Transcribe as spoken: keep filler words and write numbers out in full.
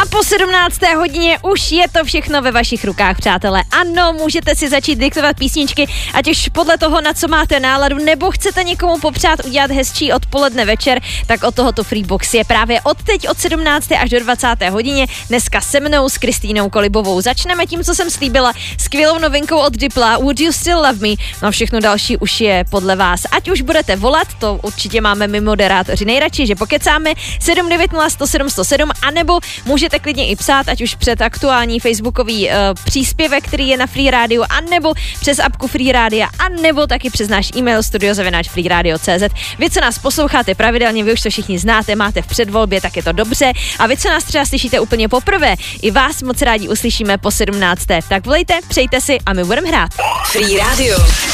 po sedmnácté hodině už je to všechno ve vašich rukách, přátelé. Ano, můžete si začít diktovat písničky, ať už podle toho, na co máte náladu, nebo chcete někomu popřát udělat hezčí odpoledne večer, tak od tohoto Freebox je právě od teď od sedmnácté až do dvacáté hodině. Dneska se mnou s Kristýnou Kolibovou. Začneme tím, co jsem slíbila, skvělou novinkou od Dipla, Would You Still Love Me? No všechno další už je podle vás. Ať už budete volat, to určitě máme my moderátoři nejradši, že pokecáme sedm devět nula sto sedm sto sedm, anebo můžete klidně i psát, ať už před aktuální facebookový uh, příspěvek, který je na Free Radio, anebo přes apku Free Radio, anebo taky přes náš e-mail studio zavináč freeradio tečka cé zet. Vy, co nás posloucháte pravidelně, vy už to všichni znáte, máte v předvolbě, tak je to dobře. A vy, co nás třeba slyšíte úplně poprvé, i vás moc rádi uslyšíme po sedmnácté. Tak volejte, přejte si a my budeme hrát. Free Radio.